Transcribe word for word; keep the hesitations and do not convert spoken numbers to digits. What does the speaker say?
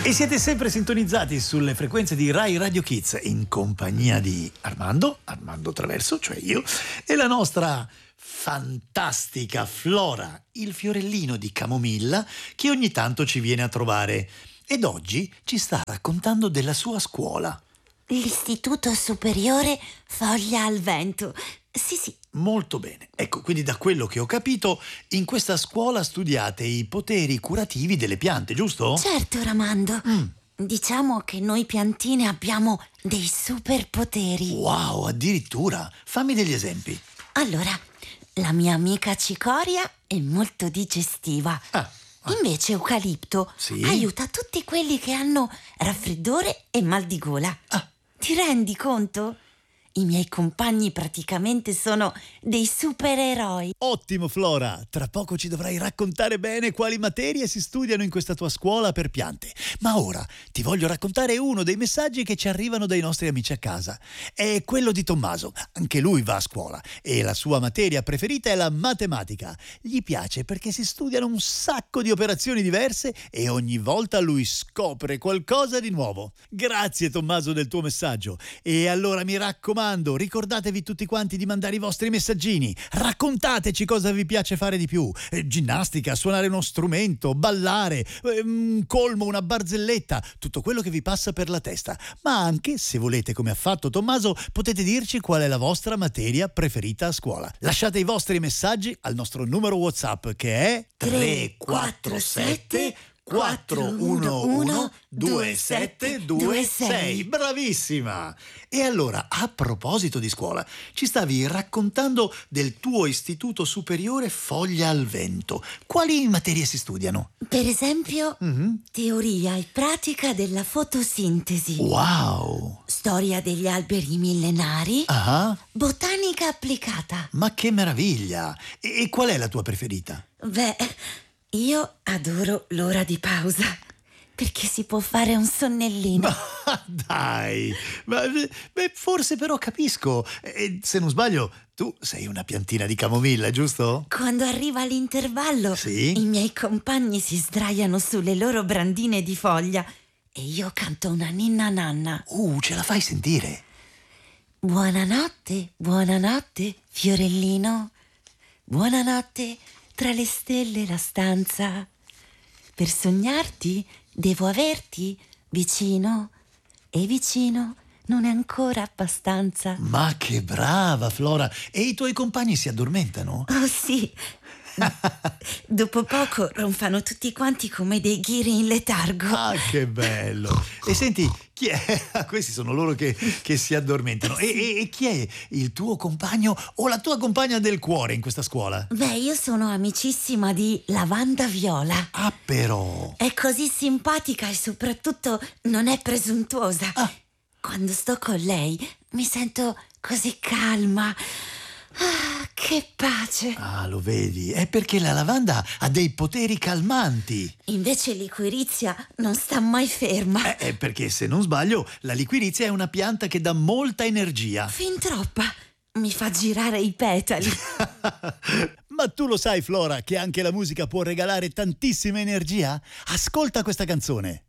E siete sempre sintonizzati sulle frequenze di Rai Radio Kids in compagnia di Armando, Armando Traverso, cioè io, e la nostra fantastica Flora, il fiorellino di camomilla che ogni tanto ci viene a trovare. Ed oggi ci sta raccontando della sua scuola. L'Istituto Superiore Foglia al Vento. Sì, sì. Molto bene. Ecco, quindi da quello che ho capito, in questa scuola studiate i poteri curativi delle piante, giusto? Certo, Ramando. Mm. Diciamo che noi piantine abbiamo dei superpoteri. Wow, addirittura. Fammi degli esempi. Allora, la mia amica cicoria è molto digestiva. Ah. Ah. Invece Eucalipto Sì? aiuta tutti quelli che hanno raffreddore e mal di gola. Ah. Ti rendi conto? I miei compagni praticamente sono dei supereroi. Ottimo Flora, tra poco ci dovrai raccontare bene quali materie si studiano in questa tua scuola per piante. Ma ora ti voglio raccontare uno dei messaggi che ci arrivano dai nostri amici a casa. È quello di Tommaso, anche lui va a scuola e la sua materia preferita è la matematica. Gli piace perché si studiano un sacco di operazioni diverse e ogni volta lui scopre qualcosa di nuovo. Grazie Tommaso del tuo messaggio. E allora mi raccomando, ricordatevi tutti quanti di mandare i vostri messaggini. Raccontateci cosa vi piace fare di più. Eh, ginnastica, suonare uno strumento, ballare, eh, un colmo, una barzelletta, tutto quello che vi passa per la testa. Ma anche, se volete, come ha fatto Tommaso, potete dirci qual è la vostra materia preferita a scuola. Lasciate i vostri messaggi al nostro numero WhatsApp che è tre quattro sette quattro uno uno due sette due sei. Bravissima! E allora, a proposito di scuola, ci stavi raccontando del tuo istituto superiore Foglia al Vento. Quali materie si studiano? Per esempio, Mm-hmm. teoria e pratica della fotosintesi. Wow! Storia degli alberi millenari. Ah, Botanica applicata. ma che meraviglia! E, e qual è la tua preferita? Beh, io adoro l'ora di pausa, perché si può fare un sonnellino. Ma dai, ma, beh, forse però capisco. E, se non sbaglio, tu sei una piantina di camomilla, giusto? Quando arriva l'intervallo, Sì? i miei compagni si sdraiano sulle loro brandine di foglia e io canto una ninna nanna. Uh, ce la fai sentire? Buonanotte, buonanotte, fiorellino. Buonanotte, tra le stelle la stanza. Per sognarti devo averti vicino e vicino non è ancora abbastanza. Ma che brava, Flora! E i tuoi compagni si addormentano? Oh sì, dopo poco ronfano tutti quanti come dei ghiri in letargo. Ah, che bello! E senti, chi è? Ah, questi sono loro che, che si addormentano. E, e, e chi è il tuo compagno o la tua compagna del cuore in questa scuola? Beh, io sono amicissima di Lavanda Viola. Ah, però! È così simpatica e soprattutto non è presuntuosa. Ah. Quando sto con lei mi sento così calma. Ah, che pace. Ah, lo vedi? È perché la lavanda ha dei poteri calmanti. Invece liquirizia non sta mai ferma. Eh, eh, perché se non sbaglio, la liquirizia è una pianta che dà molta energia. Fin troppa. Mi fa girare i petali. Ma tu lo sai, Flora, che anche la musica può regalare tantissima energia? Ascolta questa canzone.